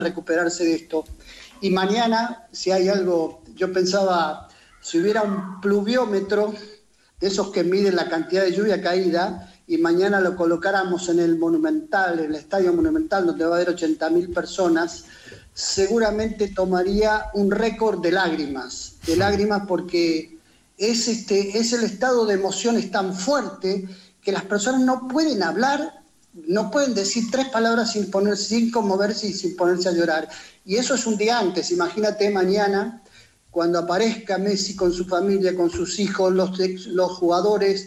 recuperarse de esto. Y mañana, si hay algo, yo pensaba, si hubiera un pluviómetro de esos que miden la cantidad de lluvia caída, y mañana lo colocáramos en el Monumental, en el Estadio Monumental, donde va a haber 80.000 personas, seguramente tomaría un récord de lágrimas porque es el estado de emociones tan fuerte que las personas no pueden hablar, no pueden decir 3 palabras sin conmoverse y sin ponerse a llorar. Y eso es un día antes. Imagínate mañana, cuando aparezca Messi con su familia, con sus hijos, los jugadores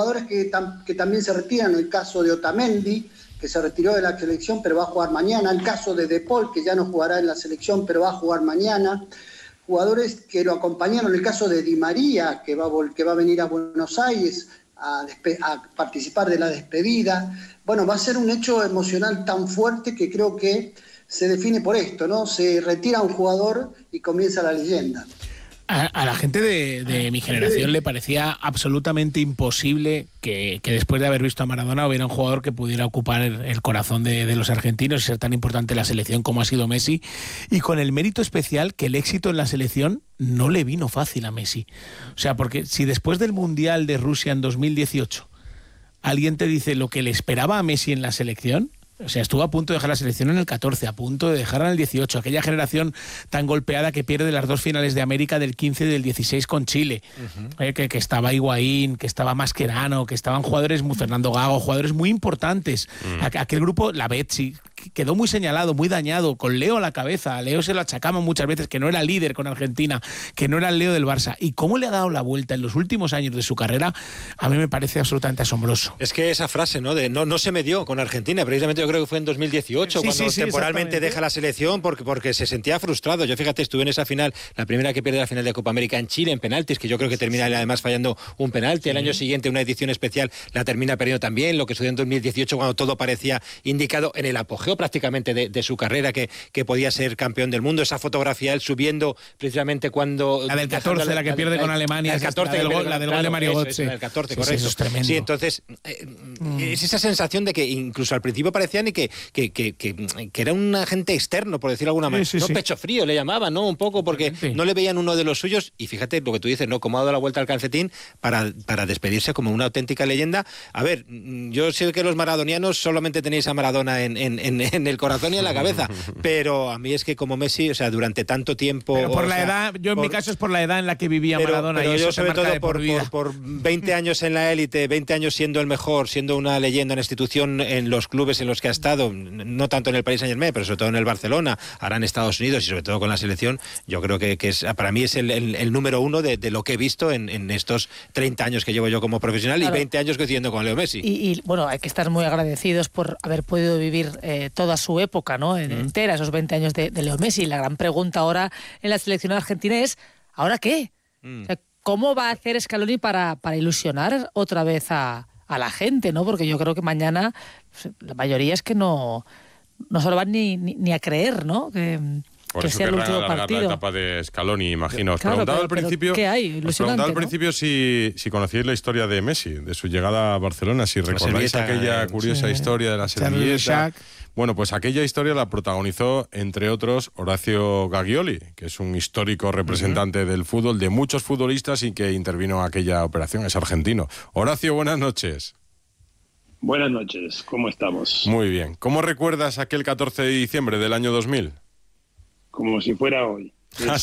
que también se retiran, el caso de Otamendi, que se retiró de la selección pero va a jugar mañana, el caso de De Paul, que ya no jugará en la selección pero va a jugar mañana, jugadores que lo acompañaron, el caso de Di María, que va a venir a Buenos Aires a participar de la despedida. Bueno, va a ser un hecho emocional tan fuerte que creo que se define por esto, ¿no? Se retira un jugador y comienza la leyenda. A la gente de mi generación le parecía absolutamente imposible que después de haber visto a Maradona hubiera un jugador que pudiera ocupar el corazón de los argentinos y ser tan importante en la selección como ha sido Messi, y con el mérito especial que el éxito en la selección no le vino fácil a Messi. O sea, porque si después del Mundial de Rusia en 2018 alguien te dice lo que le esperaba a Messi en la selección, o sea, estuvo a punto de dejar la selección en el 14, a punto de dejarla en el 18, aquella generación tan golpeada que pierde las 2 finales de América del 15 y del 16 con Chile, que estaba Higuaín, que estaba Mascherano, que estaban jugadores, Fernando Gago, jugadores muy importantes. Aquel grupo, la Betsy, quedó muy señalado, muy dañado, con Leo a la cabeza. A Leo se lo achacamos muchas veces, que no era líder con Argentina, que no era el Leo del Barça. Y cómo le ha dado la vuelta en los últimos años de su carrera, a mí me parece absolutamente asombroso. Es que esa frase, ¿no? De no se me dio con Argentina, precisamente yo creo que fue en 2018, cuando temporalmente deja la selección porque se sentía frustrado. Yo, fíjate, estuve en esa final, la primera que pierde la final de Copa América en Chile, en penaltis, que yo creo que termina además fallando un penalti. El año siguiente, una edición especial, la termina perdiendo también, lo que sucedió en 2018, cuando todo parecía indicado en el apogeo prácticamente de su carrera, que podía ser campeón del mundo. Esa fotografía, él subiendo precisamente cuando... La del 14, la que pierde con Alemania, el 14, la del gol de Mario Götze. El 14, correcto. Eso es tremendo. Sí, entonces, es esa sensación de que incluso al principio parecía ni que era un agente externo, por decirlo de alguna manera. No, pecho frío le llamaban, ¿no? Un poco, porque no le veían uno de los suyos. Y fíjate lo que tú dices, ¿no? Cómo ha dado la vuelta al calcetín para despedirse como una auténtica leyenda. A ver, yo sé que los maradonianos solamente tenéis a Maradona en el corazón y en la cabeza, pero a mí es que como Messi, o sea, durante tanto tiempo... Pero por la edad, yo en mi caso es por la edad en la que vivía Maradona, pero y eso yo sobre todo por 20 años en la élite, 20 años siendo el mejor, siendo una leyenda en la institución, en los clubes en los que ha estado, no tanto en el Paris Saint-Germain, pero sobre todo en el Barcelona, ahora en Estados Unidos y sobre todo con la selección, yo creo que es, para mí es el número uno de lo que he visto en estos 30 años que llevo yo como profesional, claro, y 20 años coincidiendo con Leo Messi. Y bueno, hay que estar muy agradecidos por haber podido vivir toda su época, ¿no? Entera, esos 20 años de Leo Messi. La gran pregunta ahora en la selección argentina es, ¿ahora qué? O sea, ¿cómo va a hacer Scaloni para ilusionar otra vez a la gente, ¿no? Porque yo creo que mañana la mayoría es que no se lo van ni a creer, ¿no? Por que eso sea el último alargar partido. la etapa de Scaloni, imagino. Os claro, preguntaba al principio, ¿qué hay? os preguntaba al principio si conocíais la historia de Messi, de su llegada a Barcelona, si recordáis aquella curiosa historia de la servilleta. Bueno, pues aquella historia la protagonizó, entre otros, Horacio Gaglioli, que es un histórico representante del fútbol, de muchos futbolistas, y que intervino en aquella operación, es argentino. Horacio, buenas noches. Buenas noches, ¿cómo estamos? Muy bien. ¿Cómo recuerdas aquel 14 de diciembre del año 2000? Como si fuera hoy.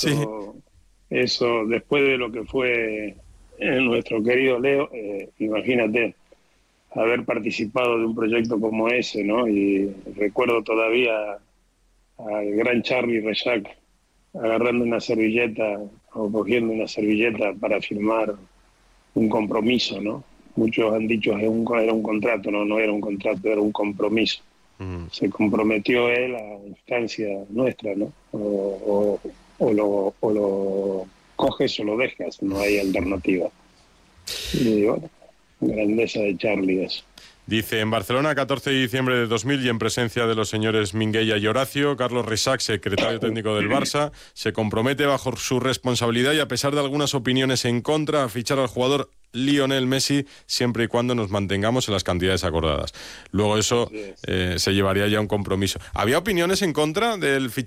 Eso, después de lo que fue nuestro querido Leo, imagínate haber participado de un proyecto como ese, ¿no? Y recuerdo todavía al gran Charly Rejac agarrando una servilleta o cogiendo una servilleta para firmar un compromiso, ¿no? Muchos han dicho que era un contrato, no era un contrato, era un compromiso. Se comprometió él a instancia nuestra, ¿no? O lo coges o lo dejas, no hay alternativa. Y bueno, grandeza de Charly eso. Dice, en Barcelona, 14 de diciembre de 2000, y en presencia de los señores Minguella y Horacio, Carlos Resac, secretario técnico del Barça, se compromete bajo su responsabilidad y a pesar de algunas opiniones en contra a fichar al jugador Lionel Messi, siempre y cuando nos mantengamos en las cantidades acordadas. Luego eso se llevaría ya a un compromiso. ¿Había opiniones en contra del fichaje